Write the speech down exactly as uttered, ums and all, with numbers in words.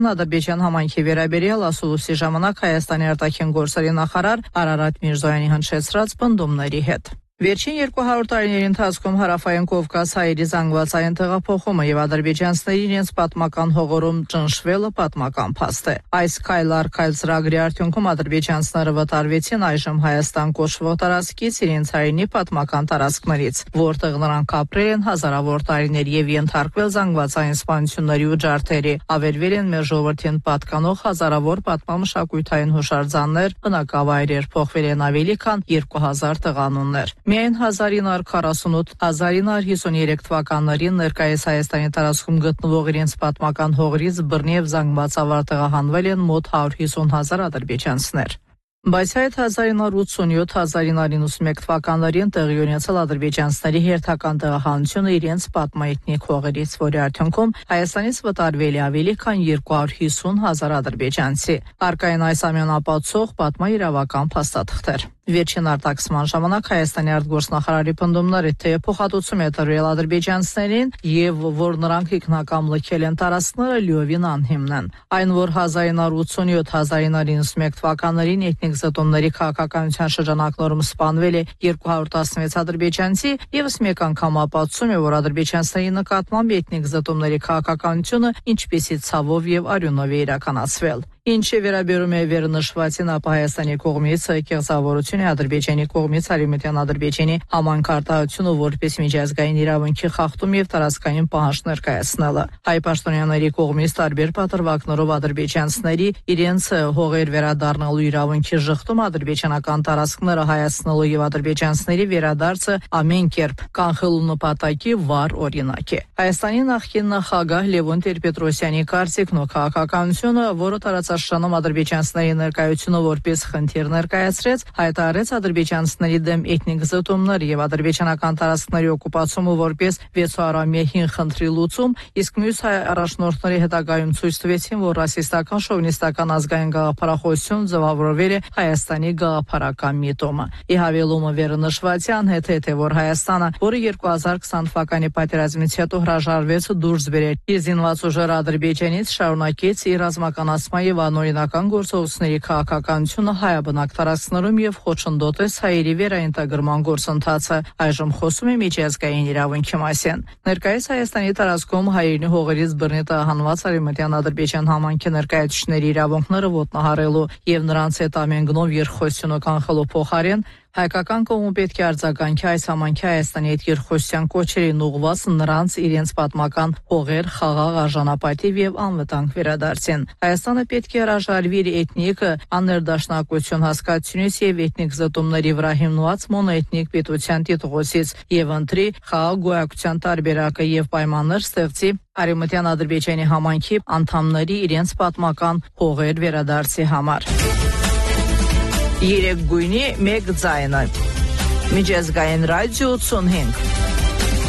Ադրբեջան համայնքի վերաբերյալ ասուլուսի ժամանակ Հայաստանի արտաքին գործերի նախարար Արարատ Միրզոյանի հնչեցրած պնդումների հետ։ Վերջին երկու հարյուր տարիների ընթացքում հարավային Կովկասի զանգվածային տեղափոխումը եւ ադրբեջանցիների իրենց պատմական հողորում ճնշվելը պատմական փաստ է։ Այս քայլ առ քայլ ծրագրի արդյունքում ադրբեջանցիները վտարվեցին այժմ Հայաստան կոչվող տարածքից իրենց հայրենի պատմական տարածքներից, որտեղ նրանք ապրել են հազարավոր տարիներ եւ ենթարկվել զանգվածային սպանությունների ու ջարդերի, ավերվել են մեր ժողովրդին պատկանող հազարավոր պատմամշակութային հուշարձաններ, բնակավայրեր, փոխվել են ավելի քան երկու հազար տղանուններ։ Միայն հազար ինը հարյուր քառասունութ - հազար ինը հարյուր հիսուներեք թվականներին ներկայիս Հայաստանի տարածքում գտնվող իրենց պատմական հողերից բռնի եւ զանգվածավոր տեղահանվել են մոտ հարյուր հիսուն հազար ադրբեջանցիներ։ Բայց այդ հազար ինը հարյուր ութսունյոթ - հազար ինը հարյուր իննսունմեկ թվականներին տեղի ունեցել ադրբեջանցիների հերթական տեղահանությունը իրենց պատմաեթնիկ հողերից, որի արդյունքում Հայաստանից վտարվել է ավելի քան երկու հարյուր հիսուն հազար ադրբեջանցի։ Առկային այս ամենը ապացուցող պատմաիրավական փաստաթղթեր։ Վերջին արտաքսման ժամանակ Հայաստանի արտգործնախարարի պնդումները, թե փոխհատուցում է տրվել ադրբեջանցիներին եւ որ նրանք ինքնակամ լքել են տարածքները, լիովին անհիմն են։ Այն, որ հազար ինը հարյուր ութսունյոթ - հազար ինը հարյուր իննսունմեկ թվականներին էթնիկ զտումների քաղաքականության շրջանակներում սպանվել է երկու հարյուր տասնվեց ադրբեջանցի, եւս մեկ անգամ ապացուցում է, որ ադրբեջանցիների նկատմամբ էթնիկ զտումների քաղաքականությունը ինչպիսի ցավով եւ արյունով է իրականացվել։ Ինչը վերաբերում է վերնշվածին, ապա Հայաստանի կողմից կեղծավորություն է Ադրբեջանի կողմից Արևմտյան Ադրբեջանի համանքարտահայտությունը որպես միջազգային իրավունքի խախտում եւ տարածքային պահանջ ներկայացնելը։ Հայ պաշտոնյաների կողմից տարբեր պատրվակներով ադրբեջանցիների իրենց հողեր վերադառնալու իրավունքի շղթում ադրբեջանական տարածքները հայացնելու եւ ադրբեջանցիների վերադարձը ամեն կերպ կանխելու նպատակի վառ օրինակ է։ Հայաստանի նախկին նախագահ Լևոն Տեր-Պետրոսյանի կարծիքն ու քաղաքականությունը, որը տարածաշրջանում ադրբեջանցիների ներկայությունը որպես խնդիր ներկայացրեց, հայտարարեց ադրբեջանցիների դեմ էթնիկ զտումներ եւ ադրբեջանական տարածքների օկուպացումը որպես վեցուարամյա հին խնդրի լուծում, իսկ մյուս հայ առաջնորդների հետագայում ցույց տվեցին, որ ռասիստական շովինիստական ազգային գաղափարախոսություն ձևավորվել է Հայաստանի գաղափարական միտումը։ Ի հավելումը վերնշվածյան հետ է, որ Հայաստանը, որը երկու հազար քսան թվականի պատերազմից հետո հրաժարվեց դուրս բերել իր զինված ուժերը Ադրբեջանից, շարունակեց իր ռազմականացման եւ անօրինական գործողությունների քաղաքականությունը հայաբնակ տարածքներում եւ խոչընդոտեց հայերի վերաինտեգրման գործընթացը, այժմ խոսում է միջազգային իրավունքի մասին։ Ներկայիս Հայաստանի տարածքում հայերենի հողերից բռնի տեղահանված Արևմտյան Ադրբեջան համայնքի ներկայացուցիչների իրավունքները ոտնահարելու եւ նրանց հետ ամեն գնով երկխոսությունը կանխելու փոխարեն հայկական կողմը պետք է արձագանքի այս համայնքի Հայաստանի հետ երկխոսության կոչերին ուղղված նրանց իրենց պատմական հողեր խաղաղ արժանապատիվ եւ անվտանգ վերադարձին։ Հայաստանը պետք է հրաժարվի իր էթնիկ աներդաշնակություն հասկացությունից եւ էթնիկ զտումների վրա հիմնված մոնոէթնիկ պետության տիտղոսից եւ ընտրի խաղաղ գոյակցության տարբերակը եւ պայմաններ ստեղծի Արևմտյան Ադրբեջանի համայնքի անդամների իրենց պատմական հողեր վերադարձի համար։ Երեք գույնի մեկ ձայնը։ Միջազգային ռադիո ութսունհինգ